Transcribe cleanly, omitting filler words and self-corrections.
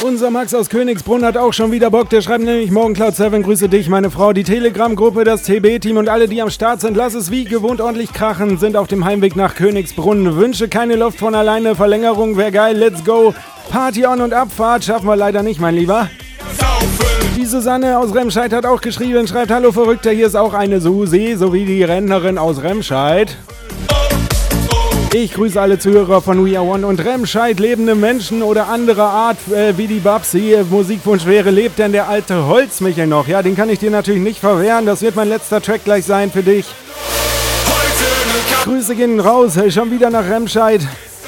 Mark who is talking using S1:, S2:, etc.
S1: Unser Max aus Königsbrunn hat auch schon wieder Bock. Der schreibt nämlich: Morgen Cloud7, grüße dich, meine Frau, die Telegram-Gruppe, das TB-Team und alle, die am Start sind. Lass es wie gewohnt ordentlich krachen, sind auf dem Heimweg nach Königsbrunn. Wünsche keine Luft von alleine, Verlängerung wäre geil, let's go. Party on und Abfahrt schaffen wir leider nicht, mein Lieber. Die Susanne aus Remscheid hat auch geschrieben, schreibt: Hallo Verrückter, hier ist auch eine Susi, sowie die Rentnerin aus Remscheid. Ich grüße alle Zuhörer von We Are One und Remscheid, lebende Menschen oder anderer Art wie die Babsi. Musikwunsch wäre: lebt denn der alte Holzmichel noch? Ja, den kann ich dir natürlich nicht verwehren, das wird mein letzter Track gleich sein für dich. Grüße gehen raus, schon wieder nach Remscheid.